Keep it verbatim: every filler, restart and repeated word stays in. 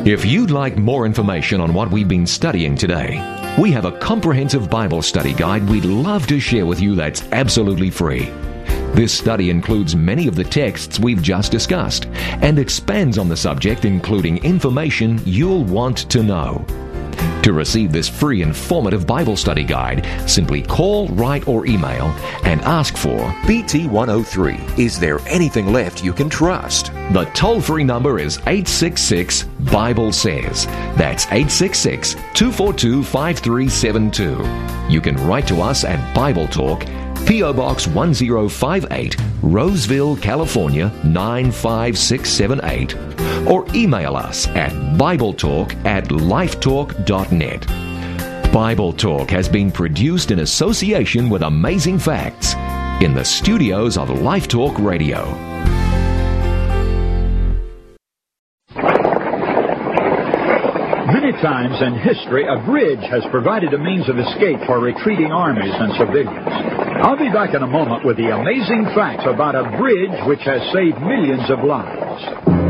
If you'd like more information on what we've been studying today, we have a comprehensive Bible study guide we'd love to share with you that's absolutely free. This study includes many of the texts we've just discussed and expands on the subject, including information you'll want to know. To receive this free informative Bible study guide, simply call, write, or email and ask for B T one oh three. Is there anything left you can trust? The toll-free number is eight six six, Bible says. That's eight six six, two four two, five three seven two. You can write to us at Bible Talk, P O. Box one zero five eight, Roseville, California nine five six seven eight, or email us at BibleTalk at lifetalk dot net. Bible Talk has been produced in association with Amazing Facts in the studios of Life Talk Radio. Many times in history, a bridge has provided a means of escape for retreating armies and civilians. I'll be back in a moment with the amazing facts about a bridge which has saved millions of lives.